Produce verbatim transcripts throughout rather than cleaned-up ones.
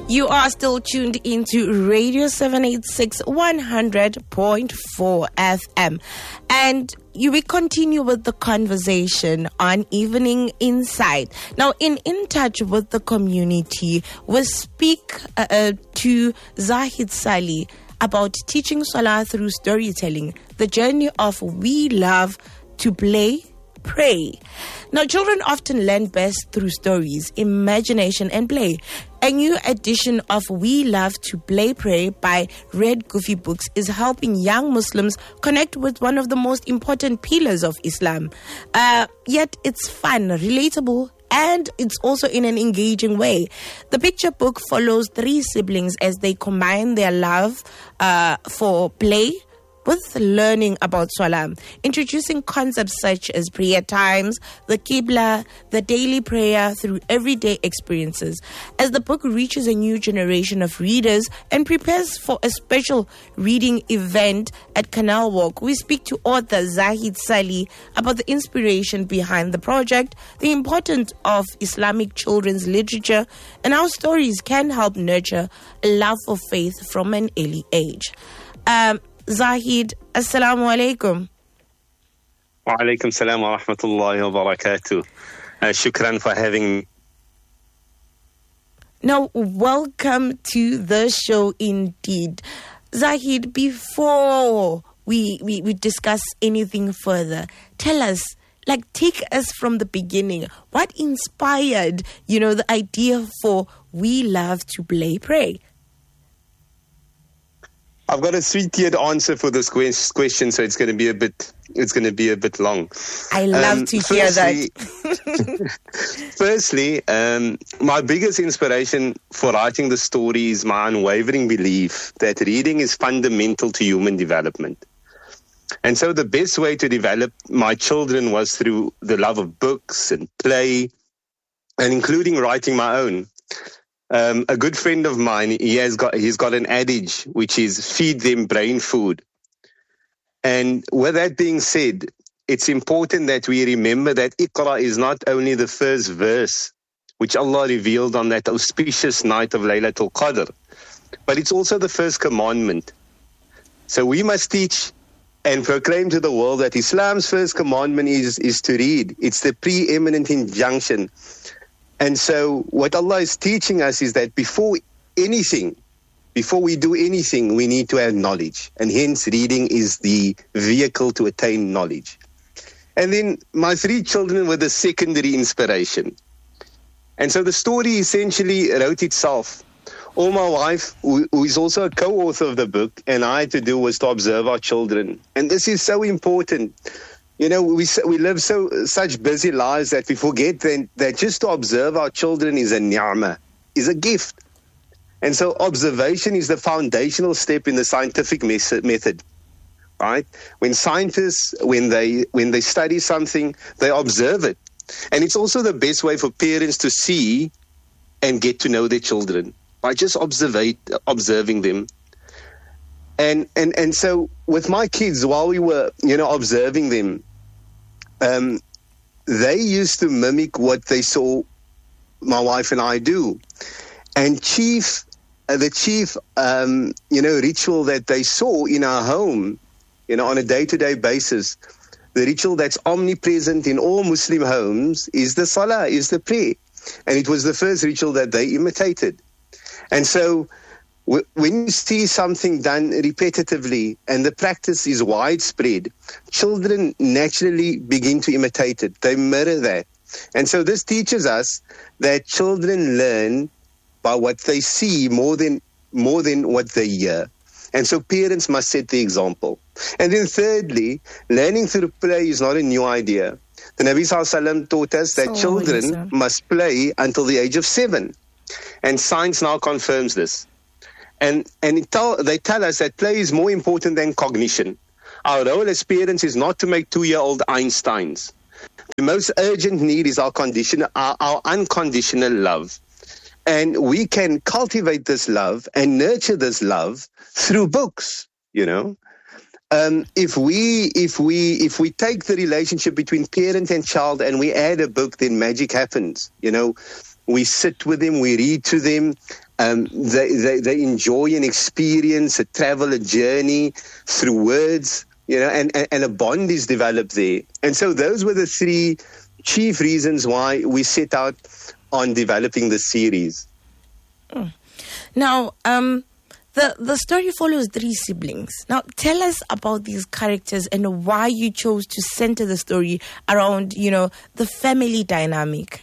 You are still tuned into Radio seven eighty-six one hundred point four F M. And you will continue with the conversation on Evening Insight. Now, in In Touch with the Community, we speak uh, uh, to Zahid Sali about teaching Salah through storytelling, the journey of we love to play, pray. Now, children often learn best through stories, imagination, and play. A new edition of We Love to Play Pray by Red Goofy Books is helping young Muslims connect with one of the most important pillars of Islam. Uh, yet it's fun, relatable, and it's also in an engaging way. The picture book follows three siblings as they combine their love uh, for play with learning about Salah, introducing concepts such as prayer times, the Qibla, the daily prayer through everyday experiences. As the book reaches a new generation of readers and prepares for a special reading event at Canal Walk, we speak to author Zahid Sali about the inspiration behind the project, the importance of Islamic children's literature, and how stories can help nurture a love for faith from an early age. Um, Zahid, assalamu alaikum. Wa alaikum salam wa rahmatullahi wa barakatuh. Uh, shukran for having me. Now, welcome to the show indeed. Zahid, before we, we, we discuss anything further, tell us, like, take us from the beginning. What inspired, you know, the idea for We Love to Play Pray? I've got a three-tiered answer for this question, so it's going to be a bit. It's going to be a bit long. I love um, to hear firstly, that. firstly, um, my biggest inspiration for writing the story is my unwavering belief that reading is fundamental to human development. And so, the best way to develop my children was through the love of books and play, and including writing my own. Um, a good friend of mine, he has got, he's got an adage, which is feed them brain food. And with that being said, it's important that we remember that Iqra is not only the first verse, which Allah revealed on that auspicious night of Laylatul Qadr, but it's also the first commandment. So we must teach and proclaim to the world that Islam's first commandment is, is to read. It's the preeminent injunction. And so what Allah is teaching us is that before anything, before we do anything, we need to have knowledge. And hence reading is the vehicle to attain knowledge. And then my three children were the secondary inspiration. And so the story essentially wrote itself. All my wife, who, who is also a co-author of the book, and I had to do was to observe our children. And this is so important. You know, we we live so such busy lives that we forget that, that just to observe our children is a ni'mah, is a gift. And so observation is the foundational step in the scientific method, right? When scientists, when they when they study something, they observe it. And it's also the best way for parents to see and get to know their children, by just observe, observing them. And, and, and so with my kids, while we were, you know, observing them, Um, they used to mimic what they saw my wife and I do. And chief, uh, the chief, um, you know, ritual that they saw in our home, you know, on a day-to-day basis, the ritual that's omnipresent in all Muslim homes is the salah, is the prayer. And it was the first ritual that they imitated. And so when you see something done repetitively and the practice is widespread, children naturally begin to imitate it. They mirror that. And so this teaches us that children learn by what they see more than more than what they hear. And so parents must set the example. And then thirdly, learning through play is not a new idea. The Nabi Sallallahu Alaihi Wasallam taught us that so children yes, must play until the age of seven. And science now confirms this. And and it tell, they tell us that play is more important than cognition. Our role as parents is not to make two-year-old Einsteins. The most urgent need is our condition, our, our unconditional love. And we can cultivate this love and nurture this love through books, you know. Um, if we if we if we take the relationship between parent and child and we add a book, then magic happens, you know. we sit with them, we read to them. Um, they, they, they enjoy an experience, a travel, a journey through words, you know, and, and, and a bond is developed there. And so those were the three chief reasons why we set out on developing the series. Mm. Now, um, the, the story follows three siblings. Now, tell us about these characters and why you chose to center the story around, you know, the family dynamic.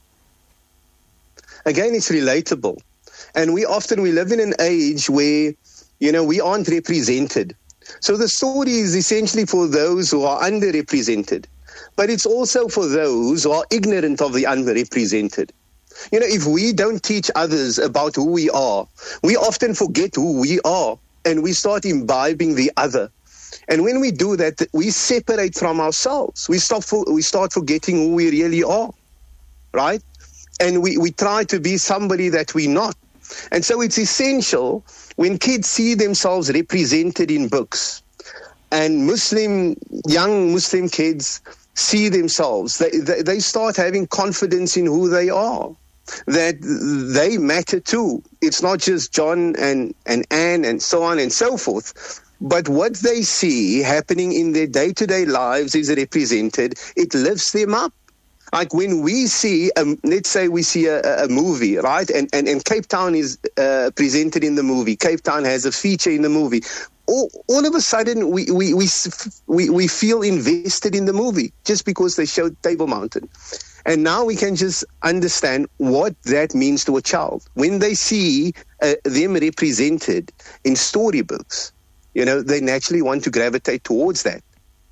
Again, it's relatable. And we often, we live in an age where, you know, we aren't represented. So the story is essentially for those who are underrepresented. But it's also for those who are ignorant of the underrepresented. You know, if we don't teach others about who we are, we often forget who we are and we start imbibing the other. And when we do that, we separate from ourselves. We stop for, we start forgetting who we really are, right? And we, we try to be somebody that we're not. And so it's essential when kids see themselves represented in books and Muslim, young Muslim kids see themselves, they, they, they start having confidence in who they are, that they matter too. It's not just John and, and Anne and so on and so forth. But what they see happening in their day-to-day lives is represented. It lifts them up. Like when we see, um, let's say we see a, a movie, right? And, and, and Cape Town is uh, presented in the movie. Cape Town has a feature in the movie. All, all of a sudden, we, we, we, we, we feel invested in the movie just because they showed Table Mountain. And now we can just understand what that means to a child. When they see uh, them represented in storybooks, you know, they naturally want to gravitate towards that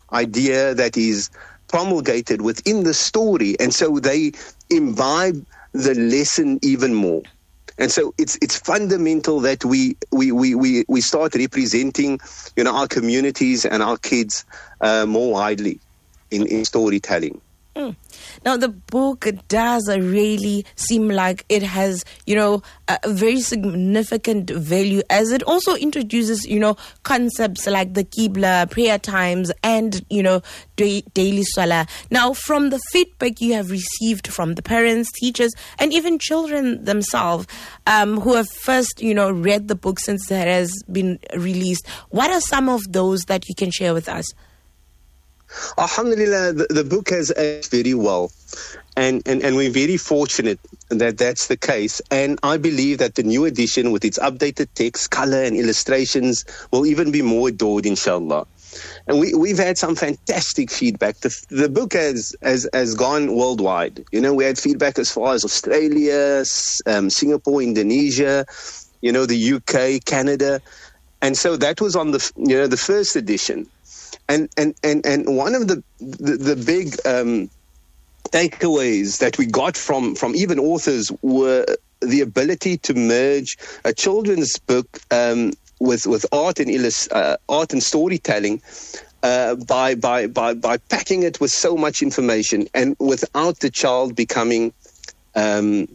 idea that is promulgated within the story, and so they imbibe the lesson even more. And so it's it's fundamental that we we we we, we start representing, you know, our communities and our kids uh, more widely in, in storytelling. Mm. Now, the book does really seem like it has, you know, a very significant value, as it also introduces, you know, concepts like the Qibla, prayer times, and, you know, da- daily salah. Now, from the feedback you have received from the parents, teachers, and even children themselves um, who have first, you know, read the book since it has been released, what are some of those that you can share with us? Alhamdulillah, the, the book has aged very well, and, and, and we're very fortunate that that's the case. And I believe that the new edition with its updated text, color and illustrations will even be more adored, inshallah. And we, we've had some fantastic feedback. The, the book has, has, has gone worldwide. You know, we had feedback as far as Australia, um, Singapore, Indonesia, you know, the U K, Canada. And so that was on the, you know, the first edition. And, and, and, and one of the, the, the big um, takeaways that we got from, from even authors were the ability to merge a children's book um, with, with art and illust- uh, art and storytelling uh, by, by, by, by packing it with so much information and without the child becoming um,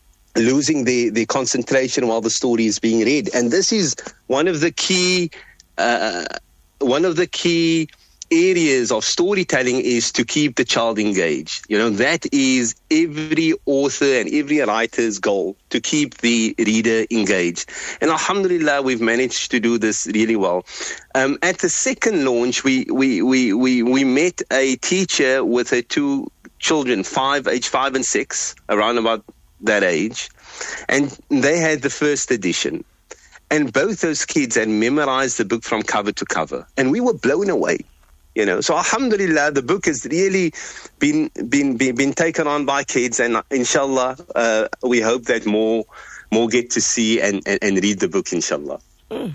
losing their, their concentration while the story is being read. And this is one of the key uh, One of the key areas of storytelling is to keep the child engaged. You know, that is every author and every writer's goal, to keep the reader engaged. And alhamdulillah, we've managed to do this really well. Um, at the second launch, we, we, we, we, we met a teacher with her two children, five, age five and six, around about that age. And they had the first edition. And both those kids had memorized the book from cover to cover. And we were blown away, you know. So alhamdulillah, the book has really been been been, been taken on by kids. And inshallah, uh, we hope that more more get to see and, and, and read the book, inshallah. Mm.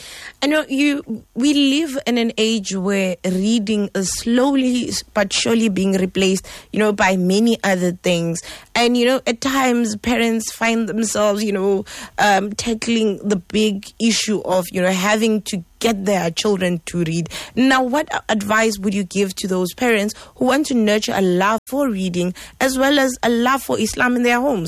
I know you. We live in an age where reading is slowly but surely being replaced, you know, by many other things. And, you know, at times parents find themselves, you know, um, tackling the big issue of, you know, having to get their children to read. Now, what advice would you give to those parents who want to nurture a love for reading as well as a love for Islam in their homes?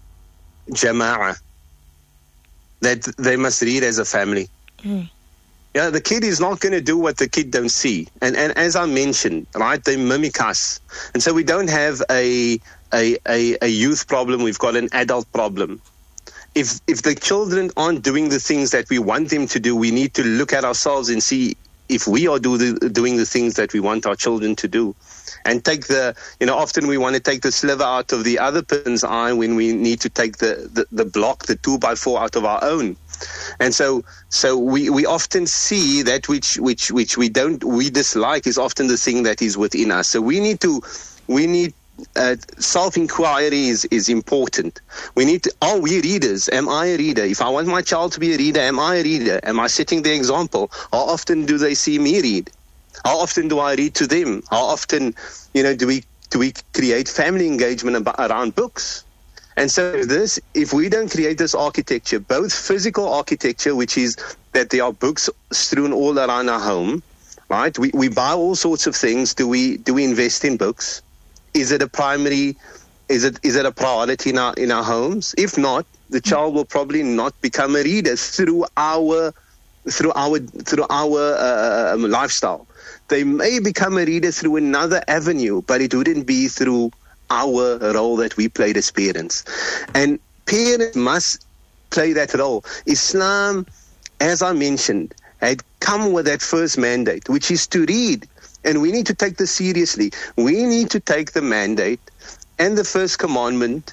Jama'ah. That they must read as a family. Mm. Yeah, the kid is not going to do what the kid don't see. And and as I mentioned, right, they mimic us. And so we don't have a a, a, a youth problem, we've got an adult problem. If if the children aren't doing the things that we want them to do, we need to look at ourselves and see if we are do the, doing the things that we want our children to do. And take the, you know, often we want to take the sliver out of the other person's eye when we need to take the, the, the block, the two by four out of our own. And so so we, we often see that which, which, which we don't, we dislike is often the thing that is within us. So we need to, we need, uh, self-inquiry is, is important. We need to, are we readers? Am I a reader? If I want my child to be a reader, am I a reader? Am I setting the example? How often do they see me read? How often do I read to them? How often, you know, do we do we create family engagement about, around books? And so this, if we don't create this architecture, both physical architecture, which is that there are books strewn all around our home, right? We we buy all sorts of things. Do we do we invest in books? Is it a primary? Is it is it a priority in our in our homes? If not, the child will probably not become a reader through our through our through our uh, lifestyle. They may become a reader through another avenue, but it wouldn't be through our role that we played as parents. And parents must play that role. Islam, as I mentioned, had come with that first mandate, which is to read. And we need to take this seriously. We need to take the mandate and the first commandment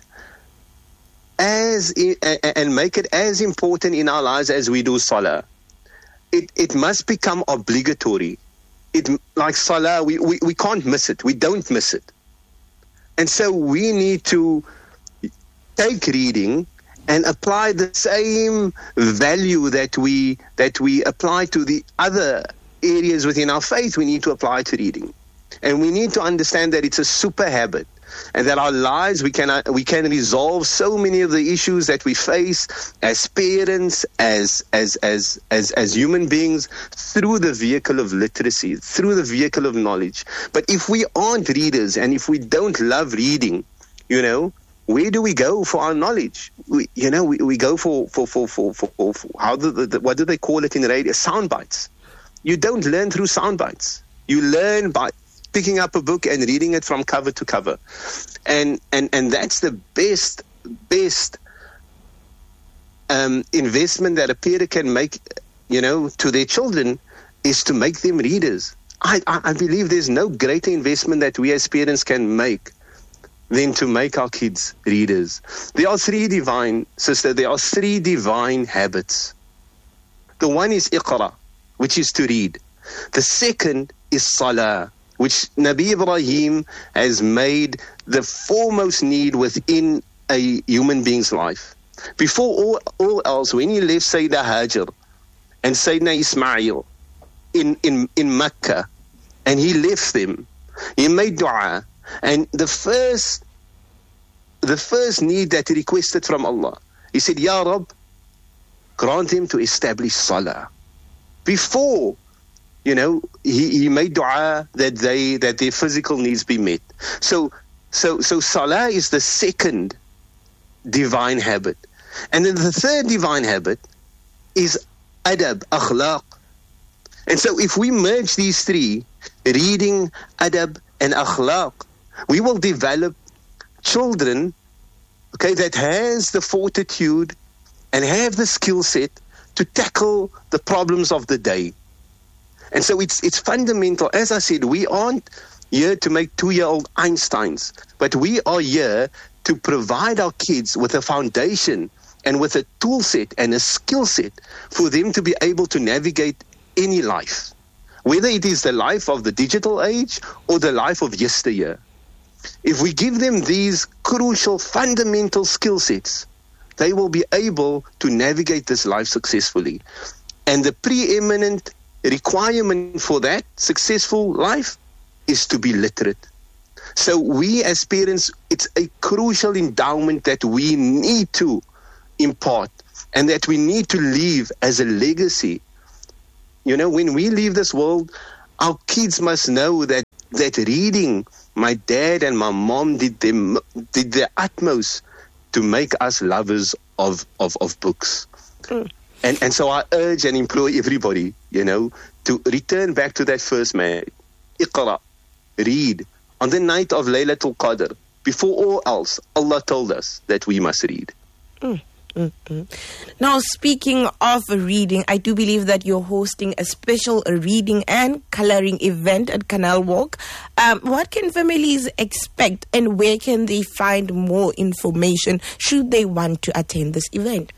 as and make it as important in our lives as we do salah. It, it must become obligatory. It, like salah, we, we, we can't miss it. We don't miss it. And so we need to take reading and apply the same value that we that we apply to the other areas within our faith. We need to apply to reading. And we need to understand that it's a super habit, and that our lives, we can we can resolve so many of the issues that we face as parents, as as as as as human beings, through the vehicle of literacy, through the vehicle of knowledge. But if we aren't readers, and if we don't love reading, you know, where do we go for our knowledge? We, you know, we, we go for for for for, for, for how the, the what do they call it in radio? Sound bites. You don't learn through sound bites. You learn by picking up a book and reading it from cover to cover. And and, and that's the best, best um, investment that a parent can make, you know, to their children, is to make them readers. I, I, I believe there's no greater investment that we as parents can make than to make our kids readers. There are three divine, sister, there are three divine habits. The one is iqra, which is to read. The second is salah, which Nabi Ibrahim has made the foremost need within a human being's life. Before all, all else, when he left Sayyidina Hajar and Sayyidina Ismail in, in, in Mecca, and he left them, he made dua. And the first, the first need that he requested from Allah, he said, Ya Rab, grant him to establish salah. Before, you know, he, he made dua that they that their physical needs be met. So so so salah is the second divine habit. And then the third divine habit is adab, akhlaq. And so if we merge these three, reading, adab, and akhlaq, we will develop children, okay, that has the fortitude and have the skill set to tackle the problems of the day. And so it's it's fundamental. As I said, we aren't here to make two-year-old Einsteins, but we are here to provide our kids with a foundation and with a tool set and a skill set for them to be able to navigate any life, whether it is the life of the digital age or the life of yesteryear. If we give them these crucial, fundamental skill sets, they will be able to navigate this life successfully. And the preeminent requirement for that successful life is to be literate. So we as parents, it's a crucial endowment that we need to impart and that we need to leave as a legacy. You know, when we leave this world, our kids must know that that reading, my dad and my mom did them did their utmost to make us lovers of, of, of books. Mm. And and so I urge and implore everybody, you know, to return back to that first man. Iqra, read. On the night of Laylatul Qadr, before all else, Allah told us that we must read. Mm. Mm-hmm. Now, speaking of reading, I do believe that you're hosting a special reading and coloring event at Canal Walk. Um, what can families expect, and where can they find more information should they want to attend this event?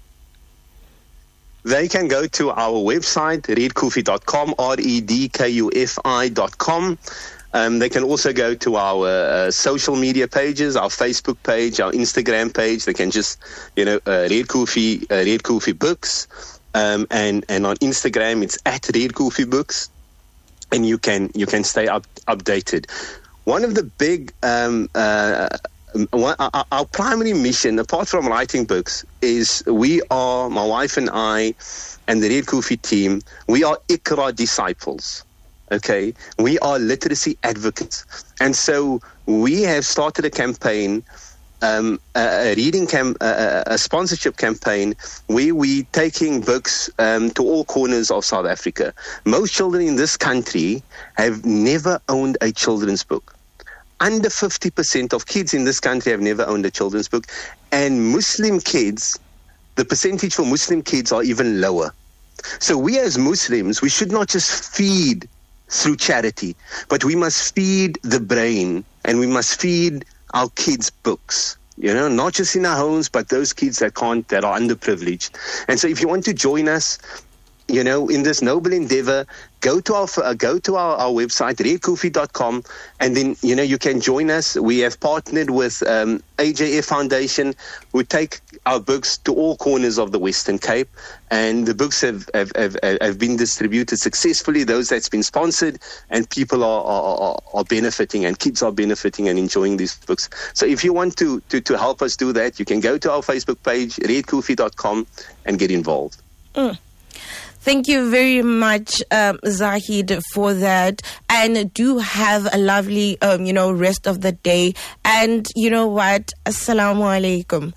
They can go to our website, reed kufi dot com, R E D K U F I dot com. Um, they can also go to our uh, social media pages, our Facebook page, our Instagram page. They can just, you know, uh, Reed Kufi, uh, Reed Kufi Books. Um, and, and on Instagram, it's at Reed Kufi Books. And you can you can stay up, updated. One of the big, um, uh, one, our, our primary mission, apart from writing books, is we are, my wife and I, and the Reed Kufi team, we are Iqra disciples. Okay, we are literacy advocates. And so we have started a campaign, um, a, a reading cam, a, a sponsorship campaign, where we're taking books um, to all corners of South Africa. Most children in this country have never owned a children's book. Under fifty percent of kids in this country have never owned a children's book. And Muslim kids, the percentage for Muslim kids are even lower. So we as Muslims, we should not just feed through charity, but we must feed the brain, and we must feed our kids books, you know, not just in our homes, but those kids that can't, that are underprivileged. And so if you want to join us, you know, in this noble endeavor, go to our uh, go to our, our website, reed kufi dot com, and then, you know, you can join us. We have partnered with um, A J F Foundation, who take our books to all corners of the Western Cape, and the books have have, have, have been distributed successfully, those that's been sponsored, and people are, are, are benefiting, and kids are benefiting and enjoying these books. So if you want to, to, to help us do that, you can go to our Facebook page, reed kufi dot com, and get involved. Mm. Thank you very much, um, Zahid, for that. And do have a lovely, um, you know, rest of the day. And you know what? Assalamu alaikum.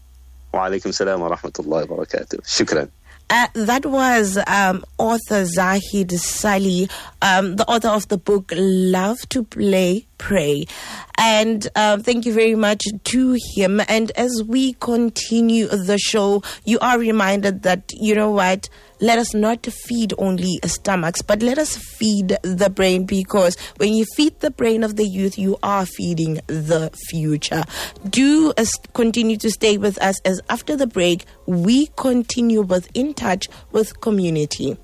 Wa alaikum salam wa rahmatullahi wa barakatuh. Shukran. Uh, that was um, author Zahid Sali, um, the author of the book Love to Play, Pray. And um, thank you very much to him. And as we continue the show, you are reminded that, you know what, let us not feed only stomachs, but let us feed the brain, because when you feed the brain of the youth, you are feeding the future. Do uh, continue to stay with us, as after the break, we continue with In Touch with Community.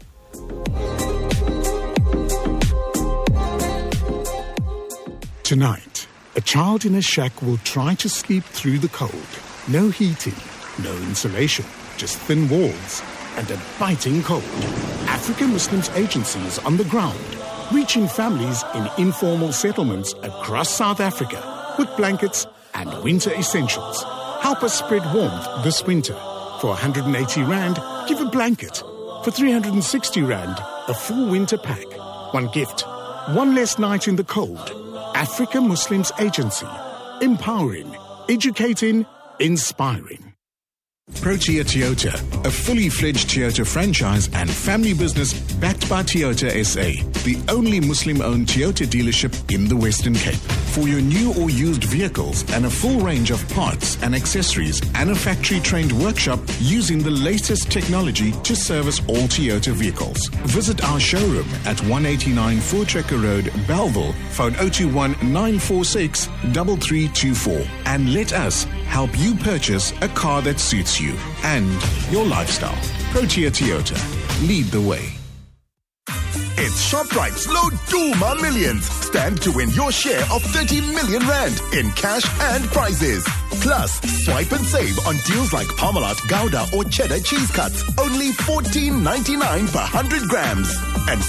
Tonight, a child in a shack will try to sleep through the cold. No heating, no insulation, just thin walls and a biting cold. African Muslims Agency is on the ground, reaching families in informal settlements across South Africa with blankets and winter essentials. Help us spread warmth this winter. For one hundred eighty rand, give a blanket. For three hundred sixty rand, a full winter pack. One gift, one less night in the cold. African Muslims Agency. Empowering, educating, inspiring. Protea Toyota, a fully fledged Toyota franchise and family business backed by Toyota S A, the only Muslim-owned Toyota dealership in the Western Cape. For your new or used vehicles and a full range of parts and accessories, and a factory-trained workshop using the latest technology to service all Toyota vehicles. Visit our showroom at one eighty-nine Voortrekker Road, Bellville. Phone zero two one nine four six three three two four and let us help you purchase a car that suits you and your lifestyle. Protea Toyota. Lead the way. It's ShopRite's Low Duma Millions. Stand to win your share of thirty million rand in cash and prizes. Plus, swipe and save on deals like Parmalat, Gouda or Cheddar cheese cuts. Only fourteen ninety-nine per one hundred grams. And